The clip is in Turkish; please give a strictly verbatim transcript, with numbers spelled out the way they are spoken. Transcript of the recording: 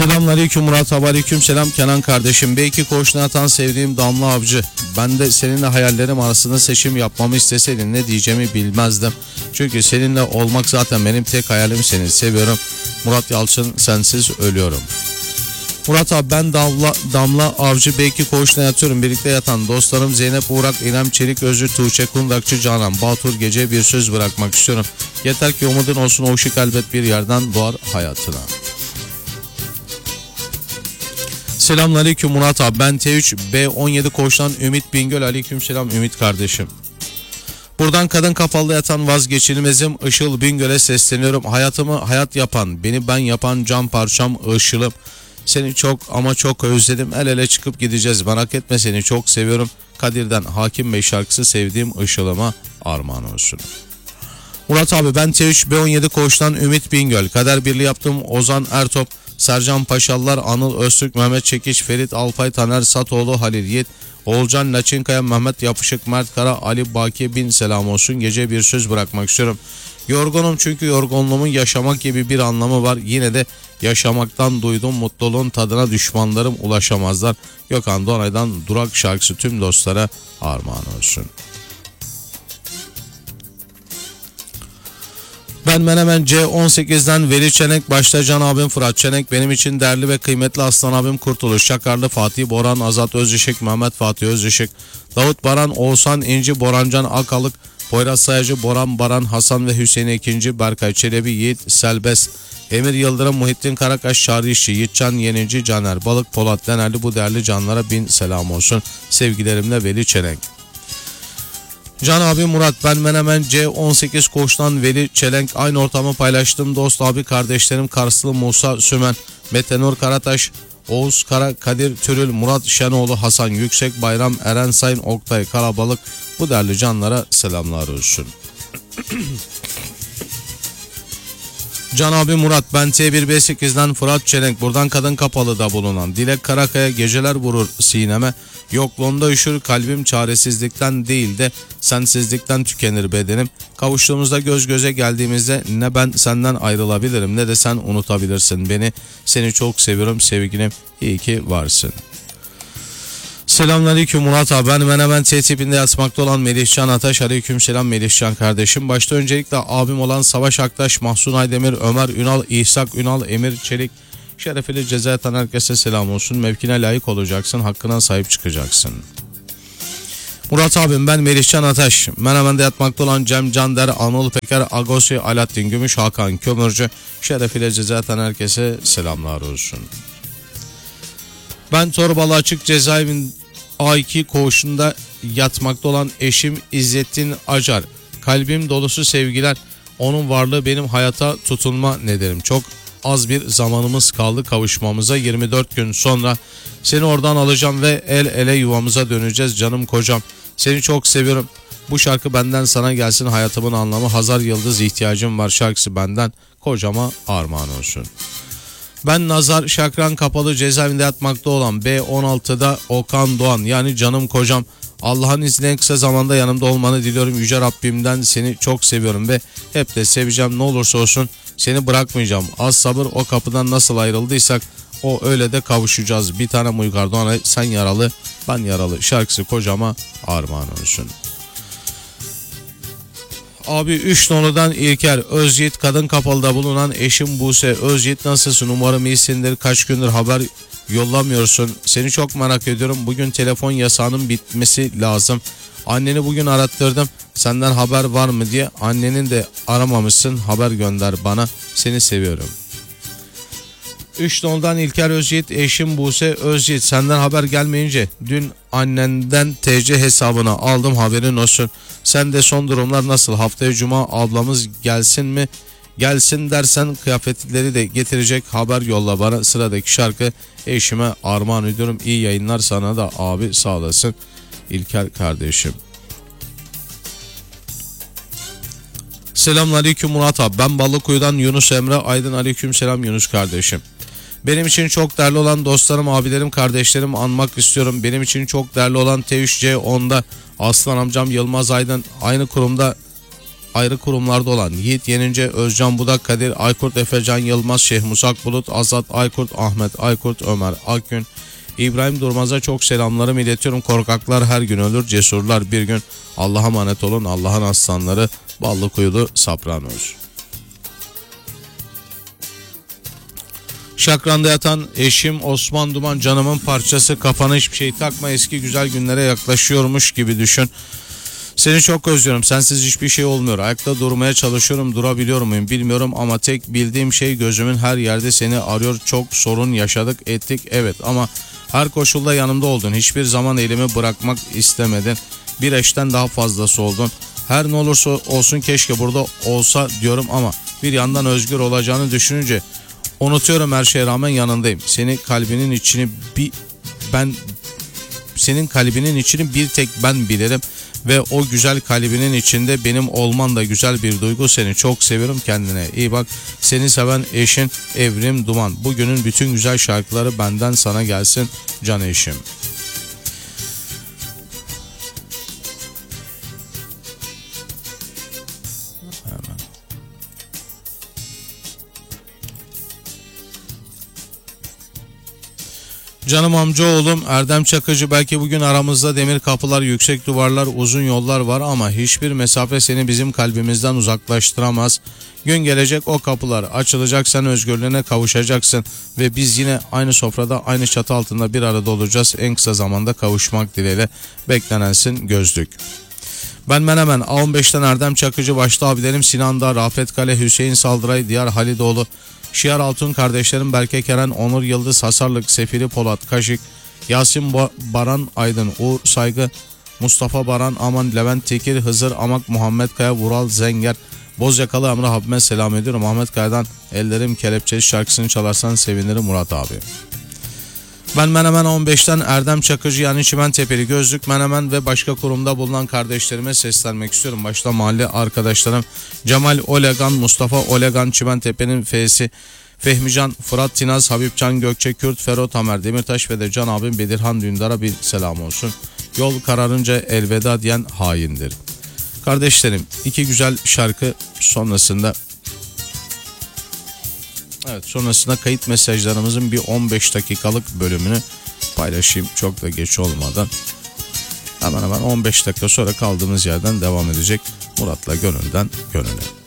Selamünaleyküm Murat abi, aleyküm selam Kenan kardeşim. Belki koğuşuna atan sevdiğim Damla Avcı. Ben de seninle hayallerim arasında seçim yapmamı isteseydin ne diyeceğimi bilmezdim. Çünkü seninle olmak zaten benim tek hayalim, seni seviyorum. Murat Yalçın, sensiz ölüyorum. Murat abi, ben Damla, Damla Avcı, belki koğuşuna yatıyorum. Birlikte yatan dostlarım Zeynep, Uğrak, İrem, Çelik, Özlü, Tuğçe, Kundakçı, Canan, Batur, Gece bir söz bırakmak istiyorum. Yeter ki umudun olsun, o ışık elbet bir yerden doğar hayatına. Selamünaleyküm Murat abi, ben T üç B on yedi koğuştan Ümit Bingöl. Aleykümselam Ümit kardeşim. Buradan kadın kapalı yatan vazgeçilmezim Işıl Bingöl'e sesleniyorum. Hayatımı hayat yapan, beni ben yapan can parçam Işıl'ım. Seni çok ama çok özledim. El ele çıkıp gideceğiz, merak etme, seni çok seviyorum. Kadir'den Hakim Bey şarkısı sevdiğim Işıl'ıma armağan olsun. Murat abi, ben T üç B on yedi koğuştan Ümit Bingöl. Kader birliği yaptım Ozan Ertop, Sercan Paşalılar, Anıl Öztürk, Mehmet Çekiç, Ferit Alpay, Taner Satoğlu, Halil Yiğit, Oğulcan Laçinkaya, Mehmet Yapışık, Mert Kara, Ali Baki bin selam olsun. Gece bir söz bırakmak istiyorum. Yorgunum çünkü yorgunluğumun yaşamak gibi bir anlamı var. Yine de yaşamaktan duydum mutluluğun tadına, düşmanlarım ulaşamazlar. Gökhan Donay'dan Durak şarkısı tüm dostlara armağan olsun. Ben Menemen C on sekizden Veli Çenek, başta Can abim Fırat Çenek, benim için değerli ve kıymetli Aslan abim Kurtuluş Çakarlı, Fatih Boran, Azat Özışık, Mehmet Fatih Özışık, Davut Baran, Oğuzhan İnci, Borancan Akalık, Poyraz Sayacı, Boran Baran, Hasan ve Hüseyin ikinci, Berkay Çelebi, Yiğit Selbes, Emir Yıldırım, Muhittin Karakaş, Şari İşçi, Yiğitcan Yenici, Caner Balık, Polat Denerli, bu değerli canlara bin selam olsun. Sevgilerimle Veli Çenek. Can abi Murat, ben Menemen C on sekiz koğuştan Veli Çelenk, aynı ortamı paylaştım dost abi kardeşlerim Karslı Musa Sümen, Metenur Karataş, Oğuz Kara, Kadir Türül, Murat Şenoğlu, Hasan Yüksek, Bayram Eren Sayın, Oktay Karabalık, bu değerli canlara selamlar olsun. Can abi Murat, ben T bir B sekizden Fırat Çelenk, buradan kadın kapalıda bulunan Dilek Karakaya, geceler vurur sineme, yokluğunda üşür kalbim, çaresizlikten değil de sensizlikten tükenir bedenim. Kavuştuğumuzda, göz göze geldiğimizde ne ben senden ayrılabilirim ne de sen unutabilirsin beni. Seni çok seviyorum sevgilim, iyi ki varsın. Selamünaleyküm Murat abi, ben Menemen T tipinde yatmakta olan Melihcan Ataş. Aleykümselam Melihcan kardeşim. Başta öncelikle abim olan Savaş Aktaş, Mahsun Aydemir, Ömer Ünal, İhsak Ünal, Emir Çelik, şerefeli Cezayir'den herkese selam olsun. Mevkine layık olacaksın, hakkına sahip çıkacaksın. Murat abim, ben Melihcan Ataş. Menemen'de yatmakta olan Cem Cander, Anıl Peker, Agosi, Alaaddin Gümüş, Hakan Kömürcü, şerefeli Cezayir'den herkese selamlar olsun. Ben Torbalı Açık Cezaevin A iki koğuşunda yatmakta olan eşim İzzettin Acar. Kalbim dolusu sevgiler. Onun varlığı benim hayata tutunma nedenim. Çok az bir zamanımız kaldı kavuşmamıza. yirmi dört gün sonra seni oradan alacağım ve el ele yuvamıza döneceğiz canım kocam. Seni çok seviyorum. Bu şarkı benden sana gelsin, hayatımın anlamı. Hazar Yıldız, ihtiyacım var şarkısı benden kocama armağan olsun. Ben Nazar Şakran kapalı cezaevinde yatmakta olan B on altıda Okan Doğan, yani canım kocam. Allah'ın izniyle en kısa zamanda yanımda olmanı diliyorum. Yüce Rabbimden seni çok seviyorum ve hep de seveceğim, ne olursa olsun seni bırakmayacağım. Az sabır, o kapıdan nasıl ayrıldıysak o öyle de kavuşacağız. Bir tane Uygar Doğan'a sen yaralı ben yaralı şarkısı kocama armağan olsun. Abi üç noludan İlker Özyiğit, kadın kapalıda bulunan eşim Buse. Özyiğit, nasılsın? Umarım iyisindir. Kaç gündür haber yollamıyorsun. Seni çok merak ediyorum. Bugün telefon yasağının bitmesi lazım. Anneni bugün arattırdım. Senden haber var mı diye. Annenin de aramamışsın. Haber gönder bana. Seni seviyorum. üç noldan İlker Özyiğit, eşim Buse. Özyiğit, senden haber gelmeyince dün annenden T C hesabına aldım, haberin olsun. Sen de son durumlar nasıl? Haftaya cuma ablamız gelsin mi? Gelsin dersen kıyafetleri de getirecek, haber yolla bana. Sıradaki şarkı eşime armağan ediyorum. İyi yayınlar sana da abi, sağ olasın İlker kardeşim. Selamünaleyküm Murat abi, ben Balıkuyu'dan Yunus Emre Aydın. Aleykümselam Yunus kardeşim. Benim için çok değerli olan dostlarım, abilerim, kardeşlerim anmak istiyorum. Benim için çok değerli olan T üç C onda Aslan amcam Yılmaz Aydın, aynı kurumda ayrı kurumlarda olan Yiğit Yenince, Özcan Budak, Kadir Aykurt, Efecan Yılmaz, Şeyh Musak Bulut, Azat Aykurt, Ahmet Aykurt, Ömer Akgün, İbrahim Durmaz'a çok selamlarımı iletiyorum. Korkaklar her gün ölür, cesurlar bir gün. Allah'a emanet olun. Allah'ın aslanları. Ballıkuyulu Sopranos. Şakran'da yatan eşim Osman Duman, canımın parçası, kafana hiçbir şey takma, eski güzel günlere yaklaşıyormuş gibi düşün. Seni çok özlüyorum, sensiz hiçbir şey olmuyor, ayakta durmaya çalışıyorum, durabiliyor muyum bilmiyorum ama tek bildiğim şey gözümün her yerde seni arıyor. Çok sorun yaşadık ettik evet ama her koşulda yanımda oldun, hiçbir zaman elimi bırakmak istemedin, bir eşten daha fazlası oldun. Her ne olursa olsun keşke burada olsa diyorum ama bir yandan özgür olacağını düşününce unutuyorum, her şeye rağmen yanındayım. Senin kalbinin içini bir ben senin kalbinin içini bir tek ben bilirim ve o güzel kalbinin içinde benim olman da güzel bir duygu. Seni çok seviyorum, kendine iyi bak. Seni seven eşin Evrim Duman. Bugünün bütün güzel şarkıları benden sana gelsin can eşim. Canım amcaoğlum Erdem Çakıcı, belki bugün aramızda demir kapılar, yüksek duvarlar, uzun yollar var ama hiçbir mesafe seni bizim kalbimizden uzaklaştıramaz. Gün gelecek, o kapılar açılacak, sen özgürlüğüne kavuşacaksın ve biz yine aynı sofrada, aynı çatı altında bir arada olacağız. En kısa zamanda kavuşmak dileğiyle, beklenensin Gözlük. Ben Menemen A on beşten Erdem Çakıcı, başta abilerim Sinan Dağ, Rafet Kale, Hüseyin Saldıray, Diyar Halidoğlu, Şiar Altun kardeşlerim Berke Keren, Onur Yıldız, Hasarlık, Sefiri Polat Kaşık, Yasin Baran Aydın, Uğur Saygı, Mustafa Baran Aman, Levent Tekir, Hızır Amak, Muhammed Kaya, Vural Zenger, Bozyakalı Emre abime selam ediyorum. Ahmet Kaya'dan Ellerim Kelepçeli şarkısını çalarsan sevinirim Murat abi. Ben Menemen on beşten Erdem Çakıcı yani Çimentepeli Gözlük, Menemen ve başka kurumda bulunan kardeşlerime seslenmek istiyorum. Başta mahalle arkadaşlarım Cemal Olegan, Mustafa Olegan, Çimentepe'nin F'si, Fehmican, Fırat Tinaz, Habibcan Gökçe, Kürt, Ferro Tamer Demirtaş ve de can abim Bedirhan Dündar'a bir selam olsun. Yol kararınca elveda diyen haindir. Kardeşlerim, iki güzel şarkı sonrasında Evet sonrasında kayıt mesajlarımızın bir on beş dakikalık bölümünü paylaşayım. Çok da geç olmadan. Hemen hemen on beş dakika sonra kaldığımız yerden devam edecek. Murat'la Gönülden Gönüle.